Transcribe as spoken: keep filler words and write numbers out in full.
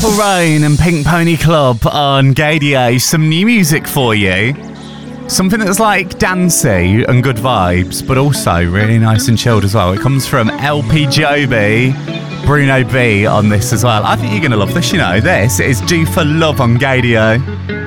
Purple Rain and Pink Pony Club on Gadio. Some new music for you. Something that's like dancey and good vibes, but also really nice and chilled as well. It comes from L P Joby, Bruno B on this as well. I think you're going to love this, you know. This is Do For Love on Gadio.